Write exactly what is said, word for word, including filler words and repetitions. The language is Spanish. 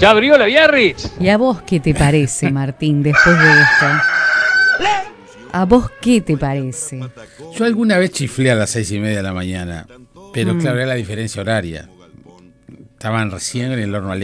¿Ya abrió la Biarritz? ¿Y a vos qué te parece, Martín, después de esto? ¿A vos qué te parece? Yo alguna vez chiflé a las seis y media de la mañana, pero Mm. claro, era la diferencia horaria. Estaban recién en el horno a leña.